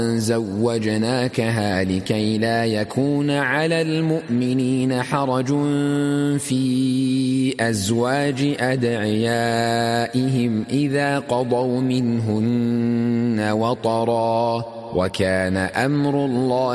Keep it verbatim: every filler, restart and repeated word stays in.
زوجناكها لكي لا يكون على المؤمنين حرج في أزواج أدعيائهم إذا قضوا منهن وطرا، وكان أمر الله